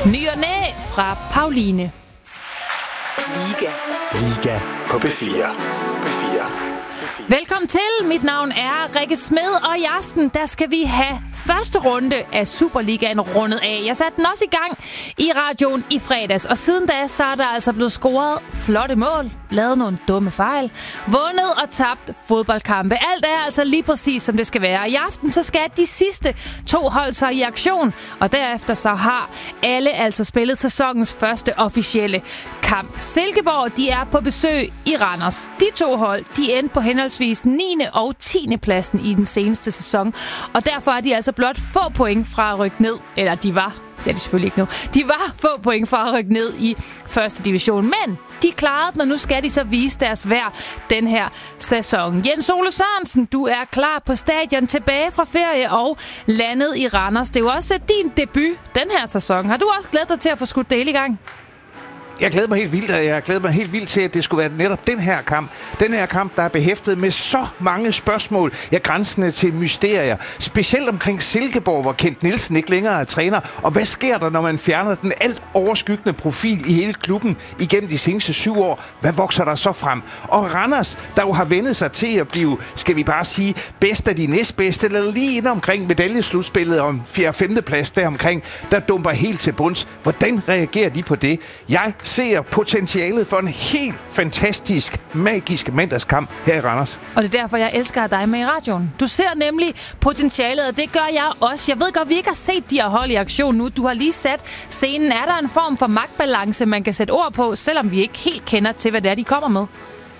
Ny og næ fra Pauline. Liga på B4. Velkommen til. Mit navn er Rikke Smed, og i aften der skal vi have første runde af Superligaen rundet af. Jeg satte den også i gang i radioen i fredags, og siden da så er der altså blevet scoret flotte mål, lavet nogle dumme fejl, vundet og tabt fodboldkampe. Alt er altså lige præcis som det skal være. I aften så skal de sidste 2 hold sig i aktion, og derefter så har alle altså spillet sæsonens første officielle kamp. Silkeborg, de er på besøg i Randers. De 2 hold, de endte på henholdsvis 9. og 10. pladsen i den seneste sæson, og derfor er de altså blot få point fra at rykke ned, eller de var, det er de selvfølgelig ikke nu, de var få point fra at rykke ned i første division, men de klarede den, og nu skal de så vise deres værd den her sæson. Jens Ole Sørensen, du er klar på stadion, tilbage fra ferie og landet i Randers. Det er jo også din debut den her sæson. Har du også glædet dig til at få skudt det hele i gang? Jeg glæder mig helt vildt, og jeg glæder mig helt vildt til, at det skulle være netop den her kamp. Den her kamp, der er behæftet med så mange spørgsmål, grænsende til mysterier. Specielt omkring Silkeborg, hvor Kent Nielsen ikke længere er træner. Og hvad sker der, når man fjerner den alt overskyggende profil i hele klubben igennem de seneste 7 år? Hvad vokser der så frem? Og Randers, der jo har vendet sig til at blive, skal vi bare sige, bedst af de næstbedste, eller lige inde omkring medaljeslutspillet om 4. og 5. plads deromkring, der dumper helt til bunds. Hvordan reagerer de på det? Jeg ser potentialet for en helt fantastisk, magisk mandagskamp her i Randers. Og det er derfor, jeg elsker dig med i radioen. Du ser nemlig potentialet, og det gør jeg også. Jeg ved godt, vi ikke har set de her hold i aktion nu. Du har lige sat scenen. Er der en form for magtbalance, man kan sætte ord på, selvom vi ikke helt kender til, hvad det er, de kommer med?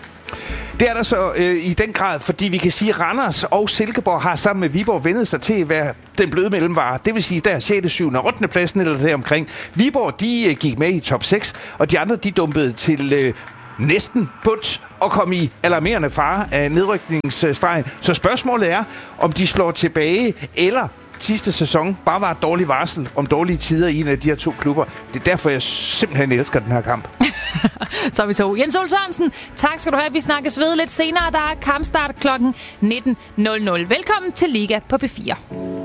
Det er der så i den grad, fordi vi kan sige, at Randers og Silkeborg har sammen med Viborg vendet sig til at være den bløde mellemvare. Det vil sige, der er 6., 7. og 8. pladsen eller deromkring. Viborg, de gik med i top 6, og de andre, de dumpede til næsten bunds og kom i alarmerende fare af nedrykningsstregen. Så spørgsmålet er, om de slår tilbage, eller sidste sæson bare var et dårligt varsel om dårlige tider i en af de her 2 klubber. Det er derfor, jeg simpelthen elsker den her kamp. Så er vi 2. Jens Ole Sørensen, tak skal du have. Vi snakkes ved lidt senere. Der er kampstart kl. 19.00. Velkommen til Liga på B4.